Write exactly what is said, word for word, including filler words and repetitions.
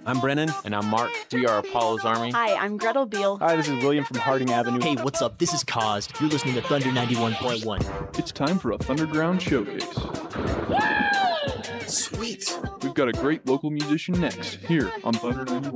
I'm Brennan. And I'm Mark. We are Apollo's Army. Hi, I'm Gretel Beal. Hi, this is William from Harding Avenue. Hey, what's up? This is Caused. You're listening to Thunder ninety-one point one. It's time for a Thunderground showcase. Sweet. We've got a great local musician next, here on Thunder ninety-one.